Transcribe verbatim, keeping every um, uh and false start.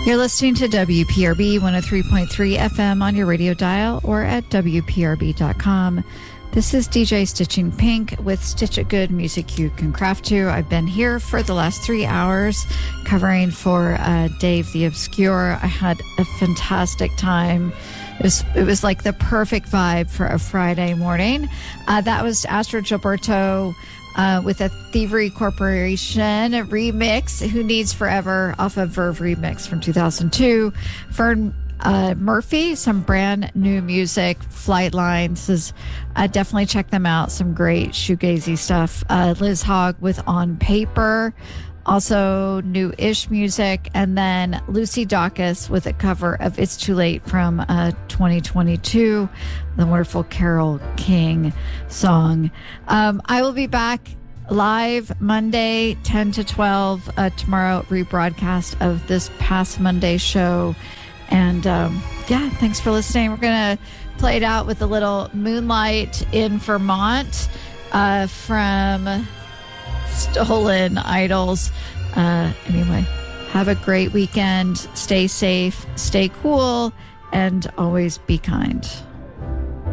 You're listening to W P R B one oh three point three F M on your radio dial or at W P R B dot com. This is D J Stitching Pink with Stitch It Good music you can craft to. I've been here for the last three hours covering for uh, Dave the Obscure. I had a fantastic time. It was, it was like the perfect vibe for a Friday morning. Uh, that was Astrid Gilberto uh, with a Thievery Corporation remix, Who Needs Forever, off of Verve Remix from two thousand two. Fern uh, Murphy, some brand new music, Flight Lines, is uh, definitely check them out. Some great shoegazy stuff. Uh, Liz Hogg with On Paper. Also new-ish music, and then Lucy Dacus with a cover of It's Too Late from uh, twenty twenty-two, the wonderful Carole King song. Um, I will be back live Monday, ten to twelve, uh, tomorrow, rebroadcast of this past Monday show. And um, yeah, thanks for listening. We're going to play it out with a little Moonlight in Vermont uh, from Stolen Idols. Uh, anyway, have a great weekend. Stay safe, stay cool, and always be kind.